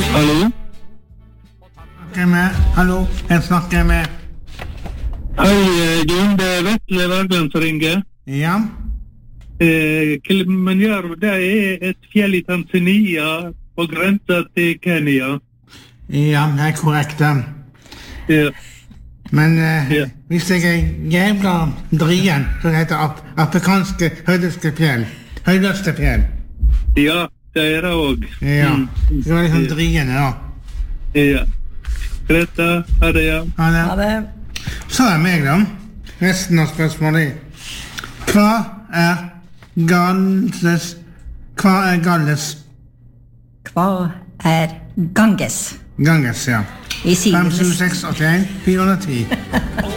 Hallo? Hallo, jeg snakker med. Hei, Jon, det Vetle Bergland som ringer. Ja. Kilimanjaro, det et fjell I Tanzania på grensen til Kenya. Ja, det korrekt. Ja. Men hvis jeg jævla drien, så heter afrikanske høydeste fjell. Høydeste fjell. Ja, det det også. Ja, det var liksom drien, ja. Ja. Greta, ha det, ja. Ha det. Så meg da. Resten av spørsmålet. Hva Galles? Hva Ganges? Ganges, ja. Vi sier 5, 7, 6, 81, 410.